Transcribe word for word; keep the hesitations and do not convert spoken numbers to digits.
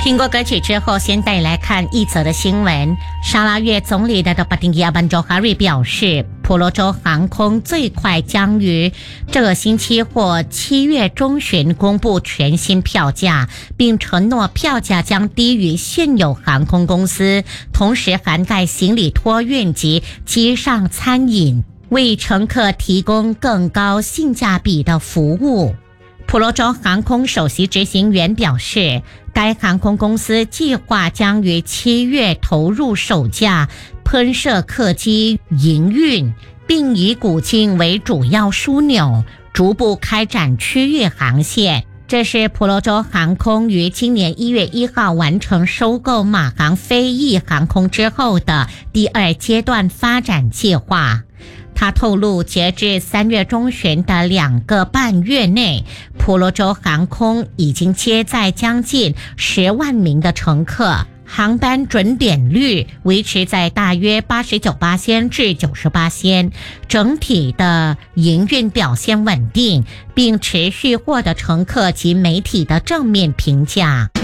听过歌曲之后，先带来看一则的新闻。沙拉越总理的巴丁亚班周哈瑞表示，婆罗洲航空最快将于这个星期或七月中旬公布全新票价，并承诺票价将低于现有航空公司，同时涵盖行李托运及机上餐饮，为乘客提供更高性价比的服务。婆罗洲航空首席执行员表示，该航空公司计划将于七月投入首架喷射客机营运，并以古晋为主要枢纽，逐步开展区域航线。这是婆罗洲航空于今年一月一号完成收购马航飞翼航空之后的第二阶段发展计划。他透露，截至三月中旬的两个半月内，婆罗洲航空已经接载将近十万名的乘客，航班准点率维持在大约八十九%至九十%，整体的营运表现稳定，并持续获得乘客及媒体的正面评价。